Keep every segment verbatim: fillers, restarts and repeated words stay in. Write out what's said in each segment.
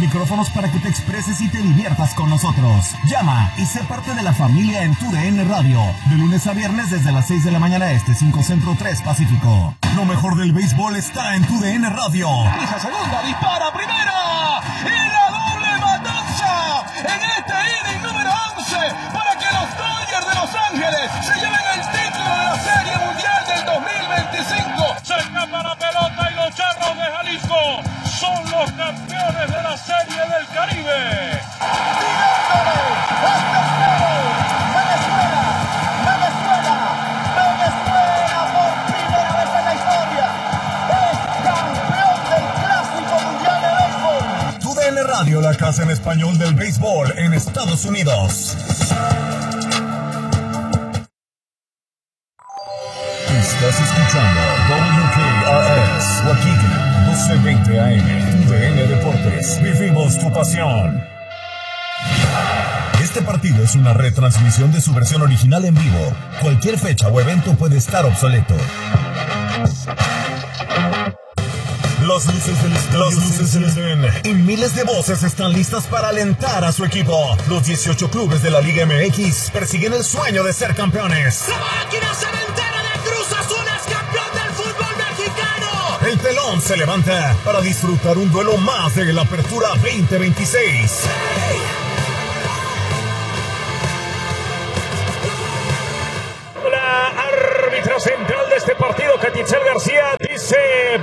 micrófonos para que te expreses y te diviertas con nosotros. Llama y sé parte de la familia en TUDN Radio. De lunes a viernes desde las seis de la mañana este, cinco Centro, tres Pacífico. Lo mejor del béisbol está en TUDN Radio. Esa segunda, dispara primera. Y la doble matanza en este inning número once para que los Dodgers de Los Ángeles se lleven el título de la Serie Mundial del dos mil veinticinco. Se escapa la pelota y los Charros de Jalisco son los campeones de la Serie del Caribe. Radio, la casa en español del béisbol en Estados Unidos. Estás escuchando W K R S, Waukegan, doce veinte A M, T U D N Deportes. Vivimos tu pasión. Este partido es una retransmisión de su versión original en vivo. Cualquier fecha o evento puede estar obsoleto. Las luces del estadio, las luces del estadio y miles de voces están listas para alentar a su equipo. Los dieciocho clubes de la Liga M X persiguen el sueño de ser campeones. La máquina cementera de Cruz Azul es campeón del fútbol mexicano. El telón se levanta para disfrutar un duelo más de la Apertura veinte veintiséis. Hey. Árbitro central de este partido, Catitzel García, dice: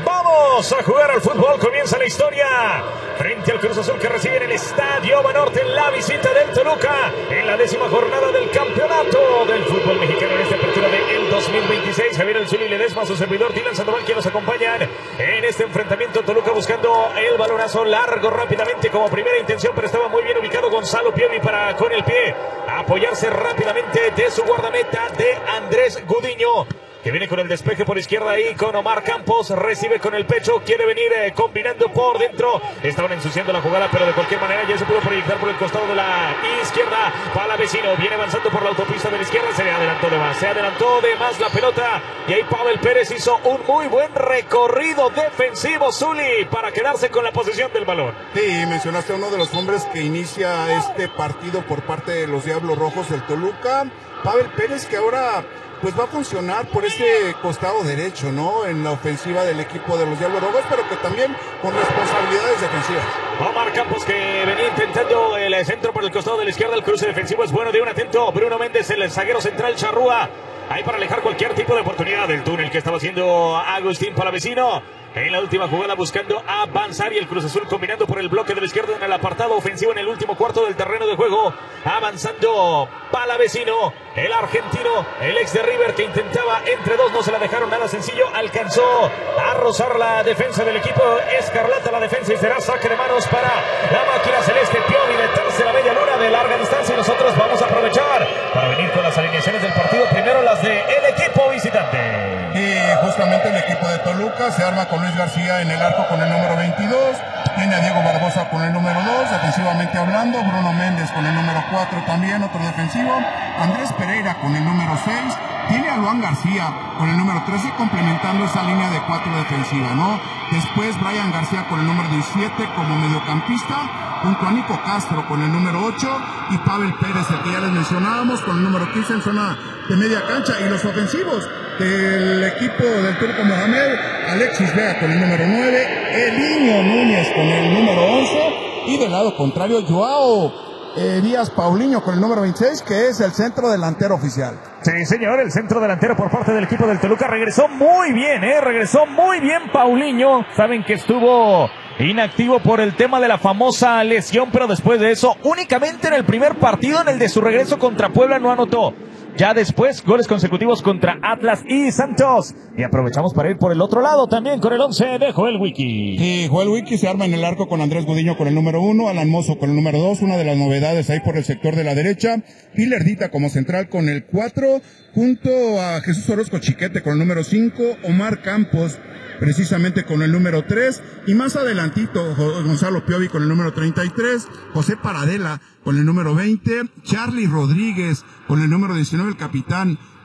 vamos a jugar al fútbol. Comienza la historia frente al Cruz Azul, que recibe en el Estadio Banorte en la visita del Toluca en la décima jornada del campeonato del fútbol mexicano en esta apertura del dos mil veintiséis. Javier El Zuli Ledesma, su servidor Dylan Sandoval, quien nos acompañan en este enfrentamiento. Toluca buscando el balonazo largo rápidamente como primera intención, pero estaba muy bien ubicado Gonzalo Piovi para con el pie apoyarse rápidamente de su guardameta de Andrés Gudiño, que viene con el despeje por izquierda ahí con Omar Campos, recibe con el pecho, quiere venir eh, combinando por dentro, estaban ensuciando la jugada, pero de cualquier manera ya se pudo proyectar por el costado de la izquierda. Palavecino viene avanzando por la autopista de la izquierda, se le adelantó de más, se adelantó de más la pelota, y ahí Pavel Pérez hizo un muy buen recorrido defensivo, Zuli, para quedarse con la posesión del balón. Sí, mencionaste a uno de los hombres que inicia este partido por parte de los Diablos Rojos del Toluca, Pavel Pérez, que ahora pues va a funcionar por ese costado derecho, ¿no? En la ofensiva del equipo de los Diablos Rojos, pero que también con responsabilidades defensivas. Omar Campos, que venía intentando el centro por el costado de la izquierda, el cruce defensivo es bueno de un atento Bruno Méndez, el zaguero central Charrúa, ahí para alejar cualquier tipo de oportunidad del túnel que estaba haciendo Agustín Palavecino. En la última jugada buscando avanzar, y el Cruz Azul combinando por el bloque de la izquierda en el apartado ofensivo en el último cuarto del terreno de juego. Avanzando Palavecino, el argentino, el ex de River, que intentaba entre dos, no se la dejaron nada sencillo, alcanzó a rozar la defensa del equipo escarlata, la defensa, y será saque de manos para la máquina celeste. Piovi de tercera media luna de larga distancia, y nosotros vamos a aprovechar para venir con las alineaciones del partido. Primero las del equipo visitante. Y justamente el equipo de Toluca se arma con Luis García en el arco con el número veintidós, tiene a Diego Barbosa con el número dos, defensivamente hablando, Bruno Méndez con el número cuatro también, otro defensivo, Andrés Pereira con el número seis, tiene a Luan García con el número trece, complementando esa línea de cuatro defensiva, ¿no? Después Brian García con el número diecisiete como mediocampista, junto a Nico Castro con el número ocho, y Pavel Pérez, el que ya les mencionábamos, con el número quince en zona de media cancha. Y los ofensivos del equipo del Turco Mohamed, Alexis Vega con el número nueve, Eliño Núñez con el número once, y del lado contrario Joao eh, Díaz Paulinho con el número veintiséis, que es el centro delantero oficial. Sí, señor, el centro delantero por parte del equipo del Toluca regresó muy bien, eh, regresó muy bien Paulinho. Saben que estuvo inactivo por el tema de la famosa lesión, pero después de eso, únicamente en el primer partido, en el de su regreso contra Puebla, no anotó. Ya después, goles consecutivos contra Atlas y Santos. Y aprovechamos para ir por el otro lado también con el once de Joel Wiki. Sí, Joel Wiki se arma en el arco con Andrés Gudiño con el número uno, Alan Mozo con el número dos, una de las novedades ahí por el sector de la derecha, y Lerdita como central con el cuatro, junto a Jesús Orozco Chiquete con el número cinco, Omar Campos precisamente con el número tres, y más adelantito Gonzalo Piovi con el número treinta y tres, José Paradela con el número veinte, Charlie Rodríguez con el número diecinueve, el capitán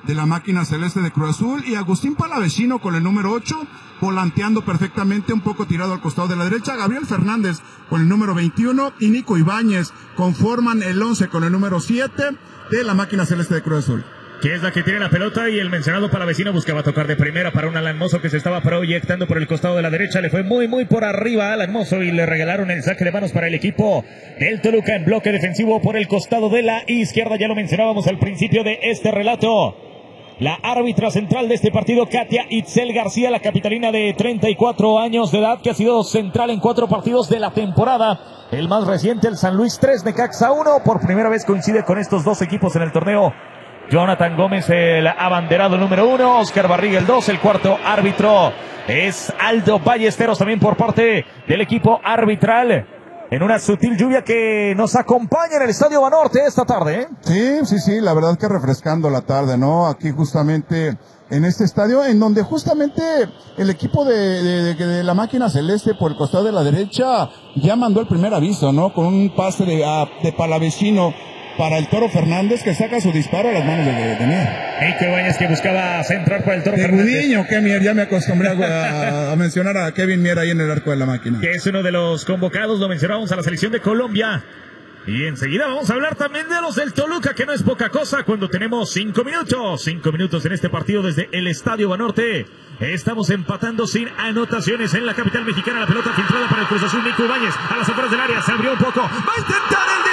de la máquina celeste de Cruz Azul, y Agustín Palavecino con el número ocho, volanteando perfectamente, un poco tirado al costado de la derecha. Gabriel Fernández con el número veintiuno y Nico Ibáñez conforman el once con el número siete de la máquina celeste de Cruz Azul. Que es la que tiene la pelota, y el mencionado Palavecino buscaba tocar de primera para un Alan Mozo que se estaba proyectando por el costado de la derecha. Le fue muy muy por arriba a Alan Mozo y le regalaron el saque de manos para el equipo del Toluca en bloque defensivo por el costado de la izquierda. Ya lo mencionábamos al principio de este relato. La árbitra central de este partido, Katia Itzel García, la capitalina de treinta y cuatro años de edad, que ha sido central en cuatro partidos de la temporada. El más reciente, el San Luis tres, Necaxa uno. Por primera vez coincide con estos dos equipos en el torneo Jonathan Gómez, el abanderado número uno, Oscar Barriga el dos, el cuarto árbitro es Aldo Ballesteros, también por parte del equipo arbitral, en una sutil lluvia que nos acompaña en el Estadio Banorte esta tarde, ¿eh? Sí, sí, sí, la verdad que refrescando la tarde, ¿no? Aquí justamente en este estadio, en donde justamente el equipo de, de, de, de la máquina celeste por el costado de la derecha ya mandó el primer aviso, ¿no? Con un pase de, a, de Palavecino para el Toro Fernández, que saca su disparo a las manos de, de, de Mier. Nico Ibáñez, que buscaba centrar para el Toro de Fernández. Gudiño, que Mier, ya me acostumbré a, a mencionar a Kevin Mier ahí en el arco de la máquina. Que es uno de los convocados, lo mencionábamos, a la selección de Colombia. Y enseguida vamos a hablar también de los del Toluca, que no es poca cosa cuando tenemos cinco minutos. Cinco minutos en este partido desde el Estadio Banorte. Estamos empatando sin anotaciones en la capital mexicana. La pelota filtrada para el Cruz Azul. Nico Ibáñez a las afueras del área. Se abrió un poco. Va a intentar el